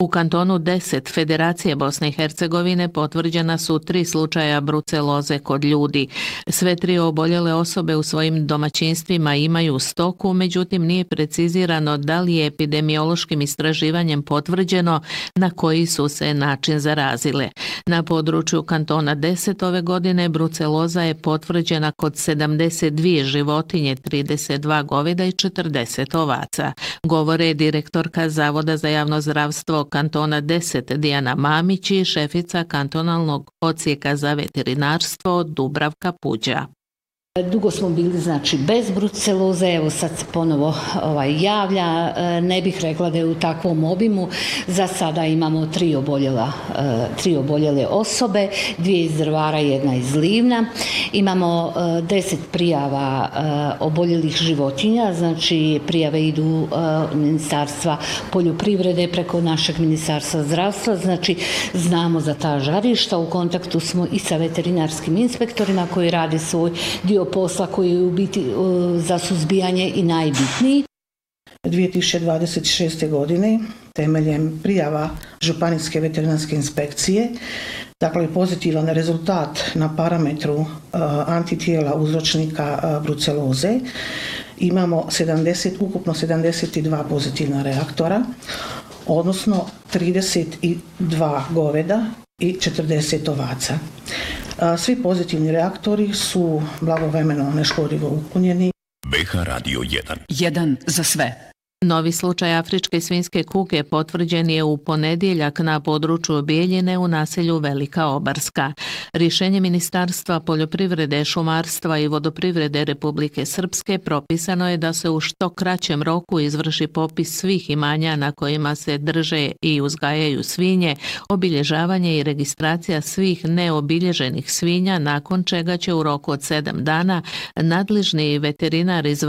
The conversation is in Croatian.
U kantonu 10 Federacije Bosne i Hercegovine potvrđena su 3 slučaja bruceloze kod ljudi. Sve 3 oboljele osobe u svojim domaćinstvima imaju stoku, međutim nije precizirano da li je epidemiološkim istraživanjem potvrđeno na koji su se način zarazile. Na području kantona 10 ove godine bruceloza je potvrđena kod 72 životinje, 32 goveda i 40 ovaca, govore direktorka Zavoda za javno zdravstvo kantona 10 Dijana Mamić i šefica kantonalnog odsjeka za veterinarstvo Dubravka Puđa. Dugo smo bili bez bruceloze, evo sad se ponovo javlja, ne bih rekla da je u takvom obimu. Za sada imamo 3 oboljele osobe, 2 iz Drvara i 1 iz Livna. Imamo 10 prijava oboljelih životinja, prijave idu od Ministarstva poljoprivrede preko našeg Ministarstva zdravstva, znamo za ta žarišta, u kontaktu smo i sa veterinarskim inspektorima koji rade svoj dio posla koji je u biti za suzbijanje i najbitniji. 2026. godine temeljem prijava Županijske veterinarske inspekcije, dakle pozitivan rezultat na parametru antitijela uzročnika bruceloze, imamo ukupno 72 pozitivna reaktora, odnosno 32 goveda i 40 ovaca. Svi pozitivni reaktori su blagovremeno neškodljivo uklonjeni. BH Radio 1. 1 za sve. Novi slučaj afričke svinjske kuge potvrđen je u ponedjeljak na području Bijeljine u naselju Velika Obarska. Rješenje Ministarstva poljoprivrede, šumarstva i vodoprivrede Republike Srpske propisano je da se u što kraćem roku izvrši popis svih imanja na kojima se drže i uzgajaju svinje, obilježavanje i registracija svih neobilježenih svinja, nakon čega će u roku od 7 dana nadležni veterinar izvršiti